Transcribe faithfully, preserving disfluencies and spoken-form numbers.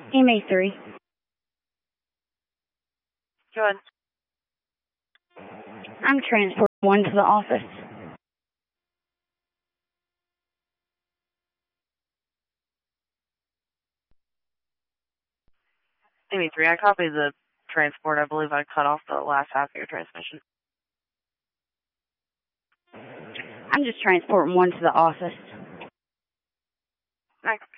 M A three. Go ahead. I'm transporting one to the office. M A three, I copied the transport. I believe I cut off the last half of your transmission. I'm just transporting one to the office. I